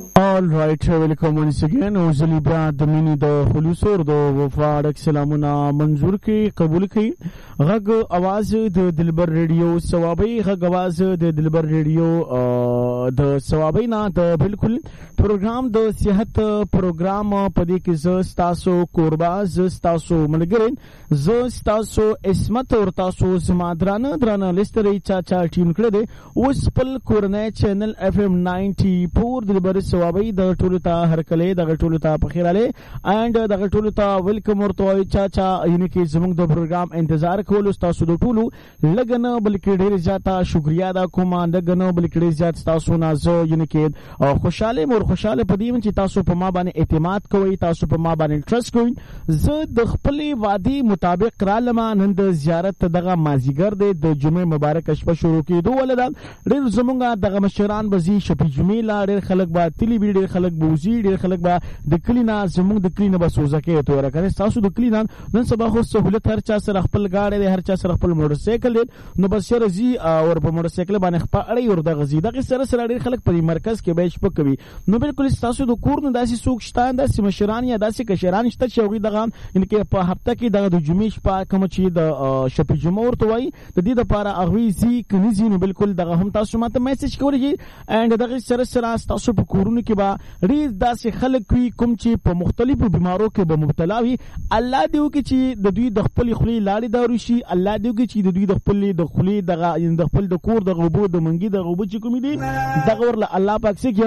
All right, welcome once again. اوزلی بیا د مینی د خلوص او د وفادار سلامونه منظور کی قبول کی غږ आवाज د دلبر ریډیو ثوابي غږ आवाज د دلبر ریډیو د ثوابي نه د بالکل پروګرام د صحت پروګرام پدې کې ز تاسو قربا ز تاسو ملګری ز تاسو اسمت او تاسو زمادرانه لستري چا ټیم کړه دي اوس خپل کورنۍ چینل FM 94 دلبر ثوابي د ټولو ته هر کله د ټولو ته بخیراله اند د ټولو ته ویلکم ورته چا یعنی کې زموږ د پروګرام انتظار کول تاسو د ټولو لګنه بلکې ډېر زیاته شکریا دا کوم لګنه بلکې ډېر زیات تاسو نازو یعنی کې خوشاله مور خوشاله پدې چې تاسو په ما باندې اعتماد کوئ تاسو په ما باندې ټرست کوئ زه د خپل وادي مطابق را لمه نن د زیارت دغه مازیګر د جمعې مبارک شپه شروع کیدو ولدا ډېر زمونږه دغه مشران بزی شپې جمعې لا ډېر خلک با تلی بي ډېر خلک بوزي ډېر خلک با د کلینا زمونږ د کلینا بسوزه کې تو راکړي تاسو د کلینا نن سبا خو سہولت هر چا سره خپل گاډي هر چا سره خپل موټر سایکل نو بس رزي او په موټر سایکل باندې خپل اړي ور د غزي دغه سره ډېر خلک په مرکز کې به شپه کوي نو بالکل تاسو د کور نه داسې سوق شتان داسې مشران یا داسې کشران شته چې وي دغه انکه په هفته کې دغه د جمعې شپه کوم چې د شپې جمعه ورته وای د دې لپاره اغوي زی کنيزي نو بالکل دغه هم تاسو ماته میسج کولی اند دغه سره تاسو په کورونو کې با ډېر داسې خلک وي کوم چې په مختلفو بیمارو کې به مبتلا وي الله دې وکړي چې د دوی د خپل خولي لاړې دارو شي الله دې وکړي چې د دوی د خپل د خولي دغه د خپل د کور د غوبو د منګي د غوبو چې کوم دي دغه ورله الله پاک سي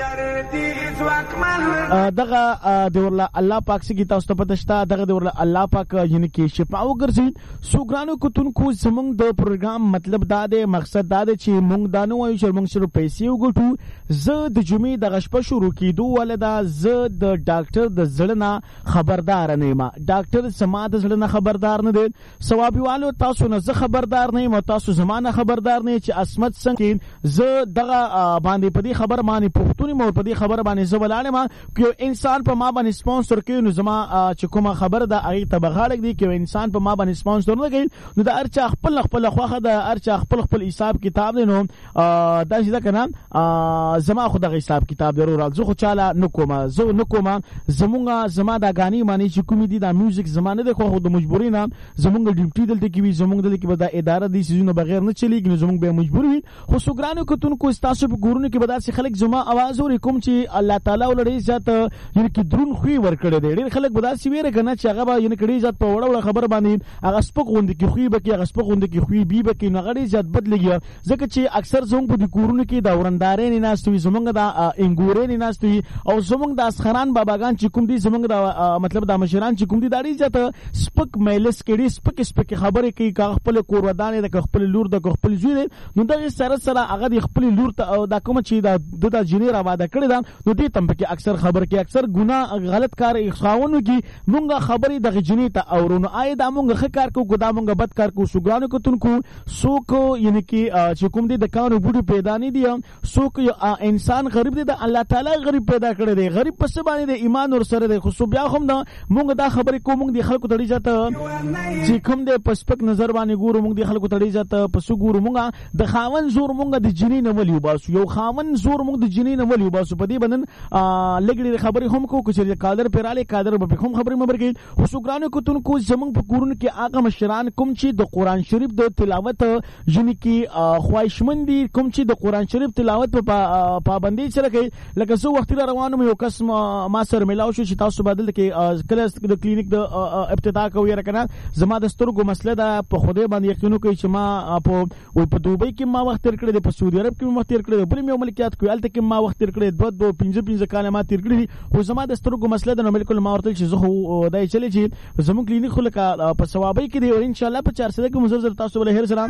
دغه د ورله الله پاک سي تاسو ته پته شته دغه د ورله الله پاک یعنی کې شفا وګرځي سوګرانو کوتونکو زمونږ د پروګرام مطلب دا دی مقصد دا دی چې مونږ دانو وایو چې مونږ سره پیسې وګټو زه د جمعې د غشپه شروع کیدو ولدا زه د ډاکټر د زړه خبردار نه یم ډاکټر سما د زړه خبردار نه دی ثوابي والو تاسو نه زه خبردار نه یم تاسو زمانه خبردار نه چې اسمت څنګه زه دغه باندې پدې خبر باندې پښتوني مو پدې خبر باندې زه ولاله ما چې انسان په ما باندې سپانسر کوي نو زما چې کومه خبر ده هغه ته بغاړک دی چې انسان په ما باندې سپانسر نه کوي نو د ارچا خپل خوخه د ارچا خپل حساب کتاب دی نو دا چې دا کنه زما خو دغه حساب کتاب ضرور زه خو چاله نکوم زه نکوم زما د غاني معنی چې کوم دي د میوزیک زمانه د خو د مجبوري نه زمونږ ډیوټي دلته کې وي زمونږ دلته کې به د اداره دي سيزونه بغیر نه چلیږي نو زمونږ به مجبور وي خو سوګرانو کوتونکو تاسو په ګورونو کې به داسې خلک زما आवाज اوري کوم چې الله تعالی ولړي ذات یعنی کې درون خوې ور کړی دی ډېر خلک به داسې ویره کنه چې هغه به یعنی کړي ذات په وړه خبر باندې هغه سپک غوند کې خوې به کې هغه سپک غوند کې خوې بي به کې نغړي ذات بدلږي ځکه چې اکثر زموږ په کورونو کې دا ورندارې نه ناستوي زمونږ دا انګورې نه ناستوي او زمونږ د اسخران باباګان چې کوم دي زمونږ دا مطلب د مشران چې کوم دي دا ډېر ذات سپک میلس کې سپک خبرې کوي کا خپل کور ودانې د خپل لور د خپل زوی نو دغه سره هغه د خپل لور ته دا کوم چې د جنیر واده کړی دا نو دې تم په اکثر خبر کې اکثر ګناه غلط کار خاونو کې مونږه خبرې د جنې ته اورونو آی دا مونږه ښه کار کو ګدا مونږه بد کار کو سوګرانو کوتونکو سوک یعنی کې چې کوم دي د کانو بوډي پیدا نه دي سوک انسان غریب دی د الله تعالی غریب پیدا کړی دی غریب پس باندې د ایمان ور سره دی خو سو بیا هم دا مونږ دا خبرې کو مونږ د خلکو تړي ځته چې کوم د پسپک نظر باندې ګورو مونږ د خلکو تړي ځته پسو ګورو مونږه د خاون زور مونږ د جنې نه ولیو باسو یو خاون زور مونږ د جنې نه ولیو باسو په دې بنن لګړي خبرې هم کو چې قادر پیراله قادر به هم خبرې مبر کې خو سوګرانو کوتونکو زمونږ په کورونو کې هغه مشران کوم چې د قران شریف د تلاوت جنې کې خواهشمندي کوم چې د قران شریف تلاوت په پابندي سره کوي لکه زه وخت روانم یو کس ما سره ملاو شو چې تاسو بدل کې کله د کلینیک د ابتدا کوي راکنه زما د سترګو مسله ده په خوده باندې یقینو کوي چې ما په دوبۍ کې ما وخت تیر کړی په سعودي عرب کې ما وخت تیر کړی په یو ملکیت کې الته کې ما وخت تیر کړی 2 کال ما تیر کړی خو زما د سترګو مسله ده نو بالکل ما ورته چې زه خو دای چلی چې زموږ کلینیک خو لکه په ثوابي کې دی او ان شاء الله په 400 کې مزر تاسو ول هر سره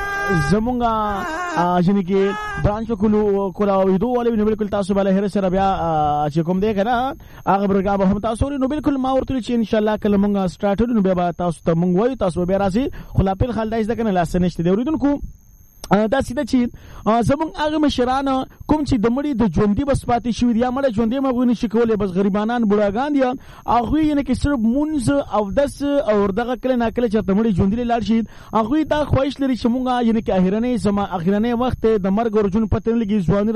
زمونږه جن کې برانچ کولا ویدو ولې نو بالکل تاسو ول هر سره بیا چې کوم دی کنه هغه برګه هم تاسو نو بالکل ما ورته چې ان شاء الله کله مونږه سٹارټ نو بیا تاسو ته مونږ وایو تاسو بیا راځي خلاپل خلدایز ده کنه لاس نشته دی اوریدونکو دا سیده چې زمونږ هغه مشران کوم چې د مړي د ژوندۍ بس پاتې شوي دي یا مړه ژوندۍ مغوي نشي کولی بس غریبانان بوډاګان دي هغوی یعنې کې صرف مونځ او دس او دغه کله ناکله چېرته مړي ژوندۍ لاړ شي هغوی دا خواهش لري چې مونږ یعنې کې اخرنی وخت د مرګ ورجون پته نه لګي ځواني